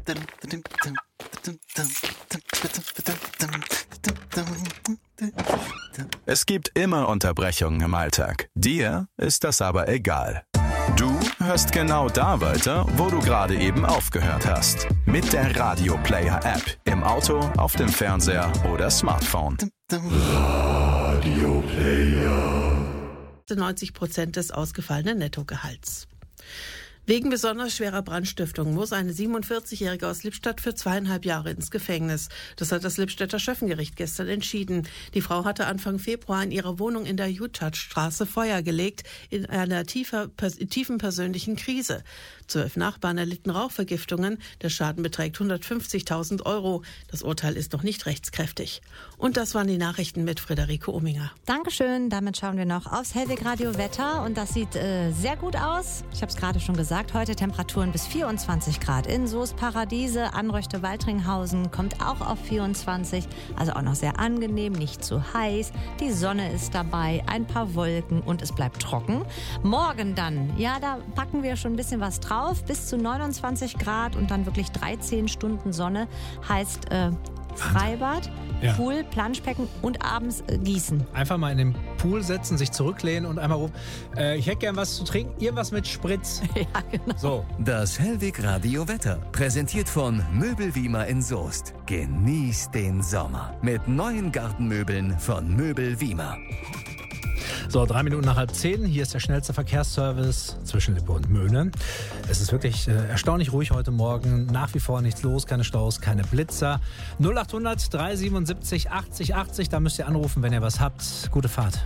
Es gibt immer Unterbrechungen im Alltag. Dir ist das aber egal. Du hörst genau da weiter, wo du gerade eben aufgehört hast. Mit der Radio Player App. Im Auto, auf dem Fernseher oder Smartphone. Radio Player. 90% des ausgefallenen Nettogehalts. Wegen besonders schwerer Brandstiftung muss eine 47-Jährige aus Lippstadt für 2,5 Jahre ins Gefängnis. Das hat das Lippstädter Schöffengericht gestern entschieden. Die Frau hatte Anfang Februar in ihrer Wohnung in der Jutschatstraße Feuer gelegt, in einer tiefen persönlichen Krise. 12 Nachbarn erlitten Rauchvergiftungen. Der Schaden beträgt 150.000 €. Das Urteil ist noch nicht rechtskräftig. Und das waren die Nachrichten mit Friederike Ominger. Dankeschön. Damit schauen wir noch aufs Hellwig Radio Wetter. Und das sieht sehr gut aus. Ich habe es gerade schon gesagt. Heute Temperaturen bis 24 Grad in Soest, Paradiese, Anröchte, Waltringhausen kommt auch auf 24. Also auch noch sehr angenehm, nicht zu heiß. Die Sonne ist dabei, ein paar Wolken und es bleibt trocken. Morgen dann, ja, da packen wir schon ein bisschen was drauf. Bis zu 29 Grad und dann wirklich 13 Stunden Sonne. Heißt Freibad, ja. Pool, Planschbecken und abends gießen. Einfach mal in den Pool setzen, sich zurücklehnen und einmal rufen, ich hätte gern was zu trinken, irgendwas mit Spritz. Ja, genau. So. Das Hellwig Radio Wetter, präsentiert von Möbel-Wiemer in Soest. Genießt den Sommer mit neuen Gartenmöbeln von Möbel-Wiemer. So, 3 Minuten nach 9:30. Hier ist der schnellste Verkehrsservice zwischen Lippe und Möhne. Es ist wirklich erstaunlich ruhig heute Morgen. Nach wie vor nichts los, keine Staus, keine Blitzer. 0800 377 80 80. Da müsst ihr anrufen, wenn ihr was habt. Gute Fahrt.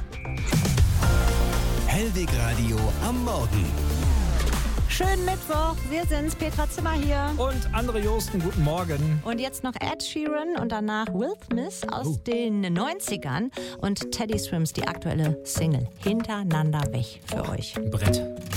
Hellwig Radio am Morgen. Schönen Mittwoch, wir sind's, Petra Zimmer hier. Und Andre Josten, guten Morgen. Und jetzt noch Ed Sheeran und danach Will Smith aus den 90ern und Teddy Swims, die aktuelle Single Hintereinander weg für euch. Brett.